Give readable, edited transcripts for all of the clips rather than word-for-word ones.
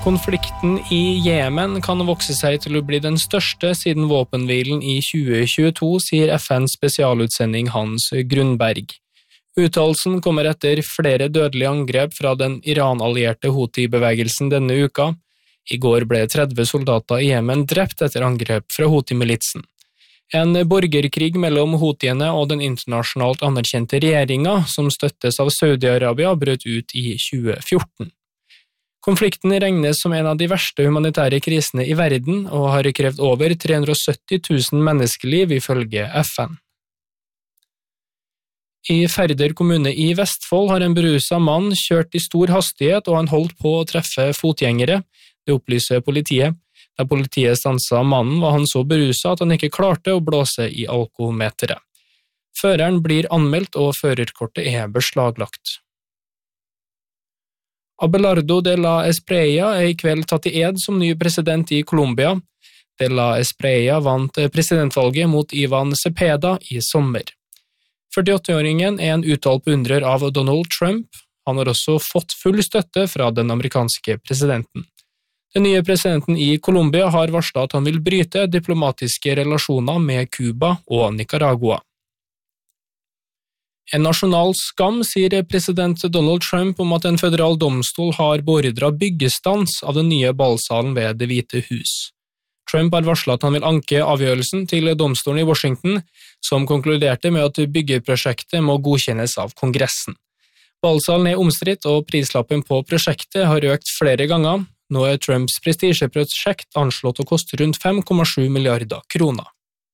Konflikten i Jemen kan vokse seg til å bli den største siden våpenhvilen i 2022, sier FNs spesialutsending Hans Grundberg. Uttalelsen kommer etter flere dødelige angrep fra den Iran-allierte Houthi-bevegelsen denne uka. I går ble 30 soldater i Jemen drept etter angrep fra Houthi-militsen. En borgerkrig mellom Houthiene og den internasjonalt anerkjente regjeringen, som støttes av Saudi-Arabia, brøt ut i 2014. Konflikten regnes som en av de verste humanitære krisene i verden og har krevd over 370 000 menneskeliv ifølge FN. I Færder kommune i Vestfold har en beruset mann kjørt i stor hastighet og han holdt på å treffe fotgjengere. Det opplyser politiet. Da politiet stanset mannen var han så beruset at han ikke klarte å blåse i alkometeret. Føreren blir anmeldt og førerkortet er beslaglagt. Abelardo de la Espriella er i kveld tatt i ed som ny president i Colombia. De la Espriella vant presidentvalget mot Ivan Cepeda i sommer. 48-åringen er en uttalt beundrer av Donald Trump. Han har også fått full støtte fra den amerikanske presidenten. Den nye presidenten i Colombia har varslet at han vil bryte diplomatiske relasjoner med Cuba og Nicaragua. En nasjonal skam, sier president Donald Trump om at en føderal domstol har beordret byggestans av den nye ballsalen ved Det hvite hus. Trump har varslet at han vil anke avgjørelsen til domstolen i Washington, som konkluderte med at byggeprosjektet må godkjennes av Kongressen. Ballsalen er omstridt, og prislappen på prosjektet har økt flere ganger. Nå er Trumps prestisjeprosjekt anslått å koste rundt 5,7 milliarder kroner.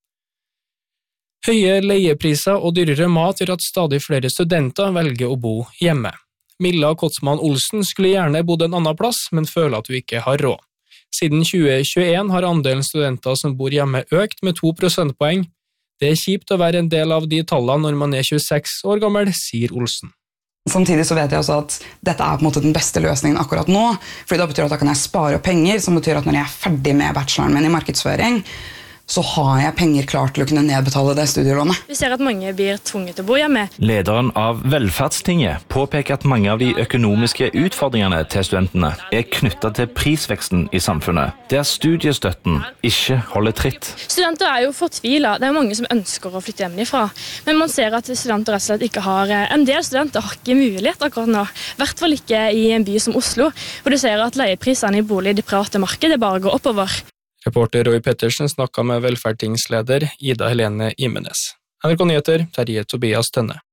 Høye leiepriser og dyrere mat gjør at stadig flere studenter velger å bo hjemme. Milla Kotsmann Olsen skulle gjerne bodd en annen plass, men føler at hun ikke har råd. Siden 2021 har andelen studenter som bor hjemme økt med 2 prosentpoeng. Det er kjipt å være en del av de tallene når man er 26 år gammel, sier Olsen. Samtidig så vet jeg også at dette er på en måte den beste løsningen akkurat nå, fordi det betyr at da kan jeg spare penger, som betyr at når jeg er ferdig med bacheloren min i markedsføring, så har jeg penger klart til å kunne nedbetale det studielånet. Vi ser at mange blir tvunget til å bo hjemme. Lederen av Velferdstinget påpeker at mange av de økonomiske utfordringene til studentene er knyttet til prisveksten i samfunnet, der studiestøtten ikke holder tritt. Studenter er jo fortvilet. Det er mange som ønsker å flytte hjemmefra, men man ser at studenter rett og slett ikke har, en del studenter har ikke mulighet akkurat nå, i hvert fall ikke i en by som Oslo, hvor du ser at leieprisene i bolig i det private markedet bare går oppover. Reporter Roy Pettersen snakket med velferdtingsleder Ida Helene Imenes. NRK Nyheter, Terje Tobias Tønne.